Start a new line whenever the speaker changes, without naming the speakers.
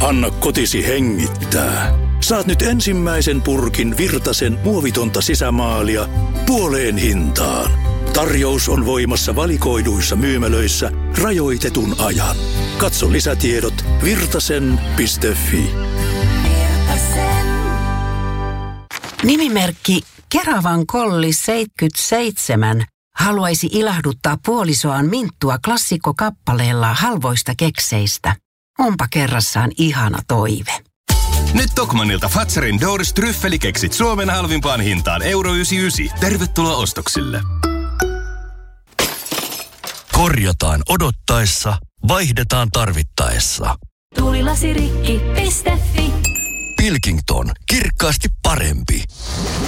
Anna kotisi hengittää. Saat nyt ensimmäisen purkin Virtasen muovitonta sisämaalia puoleen hintaan. Tarjous on voimassa valikoiduissa myymälöissä rajoitetun ajan. Katso lisätiedot virtasen.fi.
Nimimerkki Keravan Kolli 77 haluaisi ilahduttaa puolisoaan Minttua klassikkokappaleella halvoista kekseistä. Onpa kerrassaan ihana toive.
Nyt Tokmannilta Fatsarin Doors tryffelikeksit Suomen halvimpaan hintaan €99. Tervetuloa ostoksille.
Korjataan odottaessa, vaihdetaan tarvittaessa.
Tuulilasirikki.fi.
Pilkington, kirkkaasti parempi.